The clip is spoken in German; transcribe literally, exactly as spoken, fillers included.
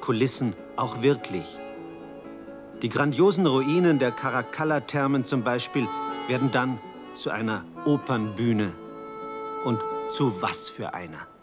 Kulissen auch wirklich. Die grandiosen Ruinen der Caracalla-Thermen zum Beispiel werden dann zu einer Opernbühne. Und zu was für einer.